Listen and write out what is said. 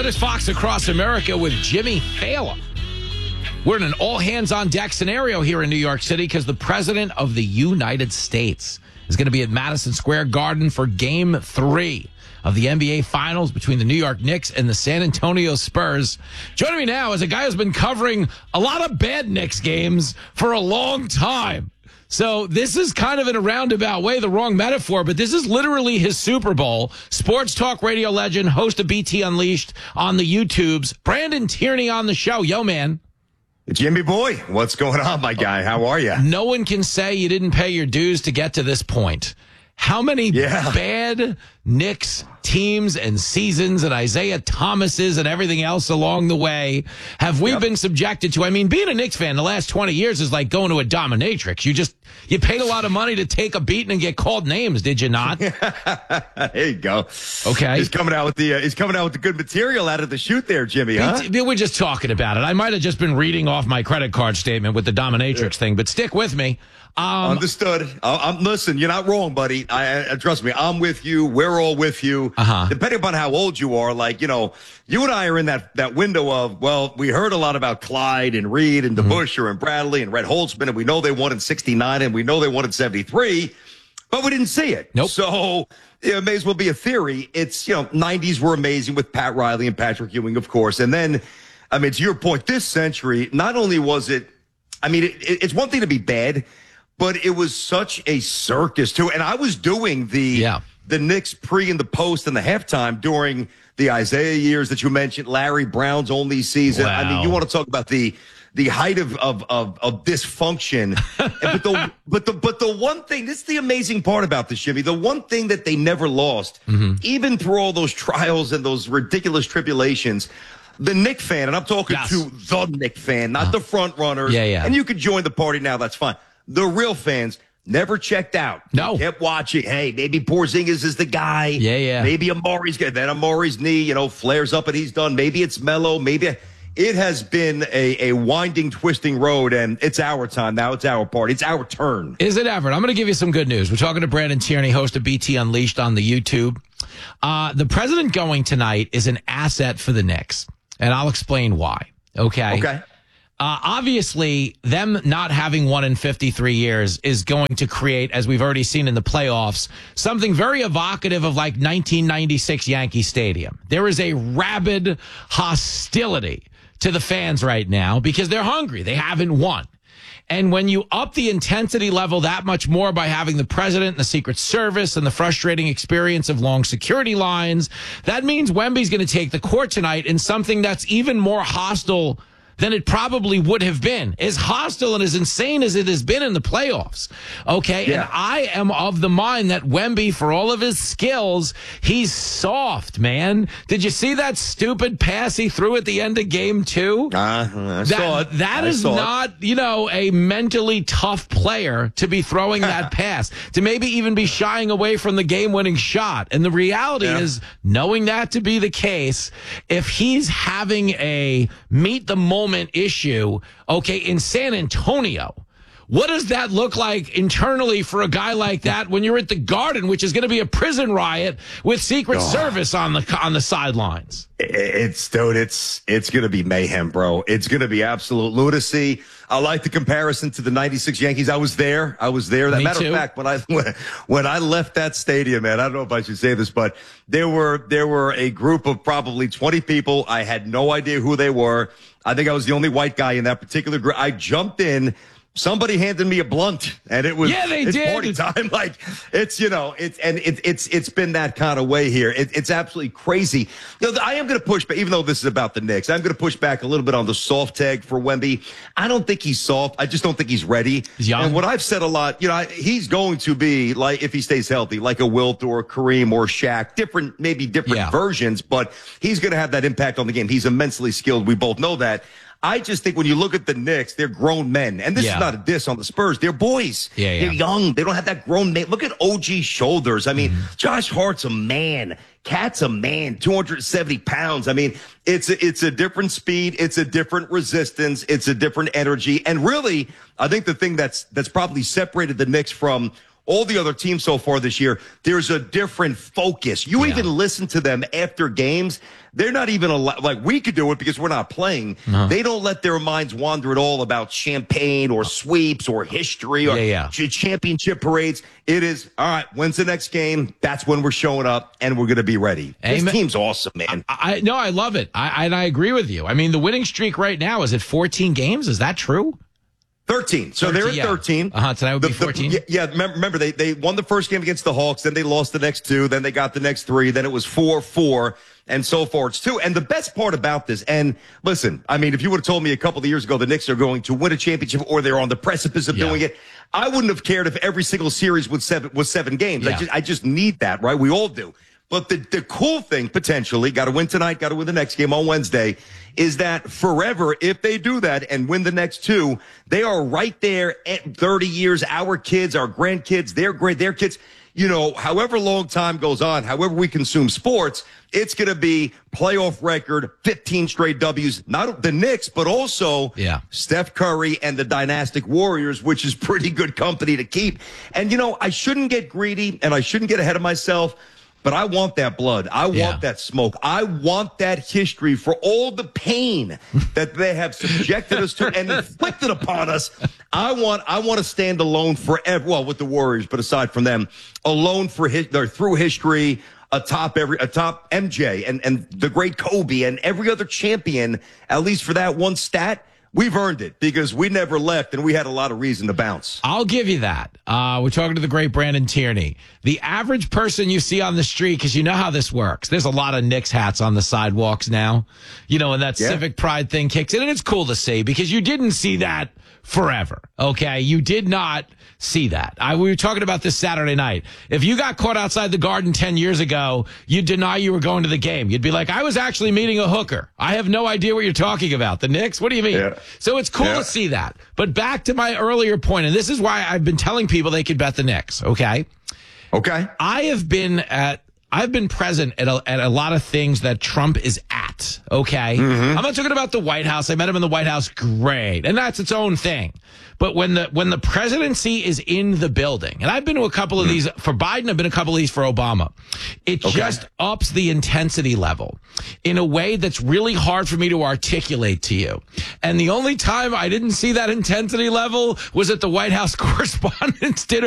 it is Fox Across America with Jimmy Fallon. We're in an all-hands-on-deck scenario here in New York City because the President of the United States is going to be at Madison Square Garden for Game 3 of the NBA Finals between the New York Knicks and the San Antonio Spurs. Joining me now is a guy who's been covering a lot of bad Knicks games for a long time. So this is kind of in a roundabout way, the wrong metaphor, but this is literally his Super Bowl. Sports talk radio legend, host of BT Unleashed on the YouTubes. Brandon Tierney on the show. Yo, man. Jimmy boy, what's going on, my guy? How are you? No one can say you didn't pay your dues to get to this point. How many bad Knicks teams and seasons and Isaiah Thomases and everything else along the way have we been subjected to? I mean, being a Knicks fan the last 20 years is like going to a dominatrix. You paid a lot of money to take a beating and get called names, did you not? There you go. Okay. He's coming out with the good material out of the shoot there, Jimmy, huh? We're just talking about it. I might have just been reading off my credit card statement with the dominatrix thing, but stick with me. Understood. Listen, you're not wrong, buddy. Trust me, I'm with you. We're all with you. Depending upon how old you are, you and I are in that window of, well, we heard a lot about Clyde and Reed and DeBusschere and Bradley and Red Holtzman, and we know they won in 69 and we know they won in 73, but we didn't see it. Nope. So it may as well be a theory. It's, 90s were amazing with Pat Riley and Patrick Ewing, of course. And then, to your point, this century, not only was it, it's one thing to be bad, but it was such a circus, too. And I was doing the Knicks pre and the post and the halftime during the Isaiah years that you mentioned, Larry Brown's only season. Wow. You want to talk about the height of dysfunction. but the one thing, this is the amazing part about this, Jimmy, the one thing that they never lost, even through all those trials and those ridiculous tribulations, the Knick fan, and I'm talking to the Knick fan, not the front runners. And you can join the party now, that's fine. The real fans never checked out. No. They kept watching. Hey, maybe Porzingis is the guy. Maybe Amari's good. Then Amari's knee, flares up and he's done. Maybe it's Melo. Maybe it has been a winding, twisting road, and it's our time now. It's our party. It's our turn. Is it ever? I'm going to give you some good news. We're talking to Brandon Tierney, host of BT Unleashed on the YouTube. The president going tonight is an asset for the Knicks, and I'll explain why. Okay. Obviously, them not having won in 53 years is going to create, as we've already seen in the playoffs, something very evocative of like 1996 Yankee Stadium. There is a rabid hostility to the fans right now because they're hungry. They haven't won. And when you up the intensity level that much more by having the president and the Secret Service and the frustrating experience of long security lines, that means Wemby's going to take the court tonight in something that's even more hostile than it probably would have been. As hostile and as insane as it has been in the playoffs. Okay? And I am of the mind that Wemby, for all of his skills, he's soft, man. Did you see that stupid pass he threw at the end of game 2? I saw it. That is not, a mentally tough player to be throwing that pass, to maybe even be shying away from the game-winning shot. And the reality is, knowing that to be the case, if he's having a meet-the-moment issue, in San Antonio, what does that look like internally for a guy like that when you're at the Garden, which is going to be a prison riot with Secret Service on the sidelines? It's going to be mayhem, bro. It's going to be absolute lunacy. I like the comparison to the 96 Yankees. I was there. That matter of fact, when I left that stadium, man, I don't know if I should say this, but there were a group of probably 20 people. I had no idea who they were. I think I was the only white guy in that particular group. I jumped in. Somebody handed me a blunt, and it was it's party time. It's been that kind of way here. It's absolutely crazy. I am going to push back, even though this is about the Knicks. I'm going to push back a little bit on the soft tag for Wemby. I don't think he's soft. I just don't think he's ready. He's young. And what I've said a lot, he's going to be like, if he stays healthy, like a Wilt or a Kareem or Shaq, different versions, but he's going to have that impact on the game. He's immensely skilled. We both know that. I just think when you look at the Knicks, they're grown men. And this is not a diss on the Spurs. They're boys. They're young. They don't have that grown man. Look at OG's shoulders. Josh Hart's a man. Cat's a man, 270 pounds. It's a different speed. It's a different resistance. It's a different energy. And really, I think the thing that's probably separated the Knicks from all the other teams so far this year, there's a different focus. You even listen to them after games. They're not even like we could do it because we're not playing. They don't let their minds wander at all about champagne or sweeps or history or championship parades. It is, all right, when's the next game? That's when we're showing up and we're going to be ready. This team's awesome, man. I love it. I agree with you. I mean, the winning streak right now is at 14 games. Is that true? 13. So they're at 13. Tonight would be 14. Remember, they won the first game against the Hawks. Then they lost the next 2. Then they got the next 3. Then it was 4-4. And so far, it's 2. And the best part about this, and listen, I mean, if you would have told me a couple of years ago the Knicks are going to win a championship or they're on the precipice of doing it, I wouldn't have cared if every single series was 7 games. I just need that, right? We all do. But the cool thing, potentially, got to win tonight, got to win the next game on Wednesday, is that forever, if they do that and win the next 2, they are right there at 30 years. Our kids, our grandkids, their kids, you know, however long time goes on, however we consume sports, it's going to be playoff record, 15 straight W's, not the Knicks, but also Steph Curry and the Dynastic Warriors, which is pretty good company to keep. And, you know, I shouldn't get greedy and I shouldn't get ahead of myself. But I want that blood. I want that smoke. I want that history for all the pain that they have subjected us to and inflicted upon us. I want to stand alone forever. Well, with the Warriors, but aside from them, alone through history, atop MJ and the great Kobe and every other champion, at least for that one stat. We've earned it because we never left and we had a lot of reason to bounce. I'll give you that. We're talking to the great Brandon Tierney. The average person you see on the street, because you know how this works. There's a lot of Knicks hats on the sidewalks now, you know, and that civic pride thing kicks in. And it's cool to see because you didn't see that forever. Okay. You did not see that. We were talking about this Saturday night. If you got caught outside the Garden 10 years ago, you'd deny you were going to the game. You'd be like, I was actually meeting a hooker. I have no idea what you're talking about. The Knicks? What do you mean? Yeah. So it's cool to see that. But back to my earlier point, and this is why I've been telling people they could bet the Knicks. Okay. Okay. I've been present at a lot of things that Trump is at, okay? Mm-hmm. I'm not talking about the White House. I met him in the White House. Great. And that's its own thing. But when the presidency is in the building, and I've been to a couple of these for Biden, I've been to a couple of these for Obama, it just ups the intensity level in a way that's really hard for me to articulate to you. And the only time I didn't see that intensity level was at the White House Correspondents' Dinner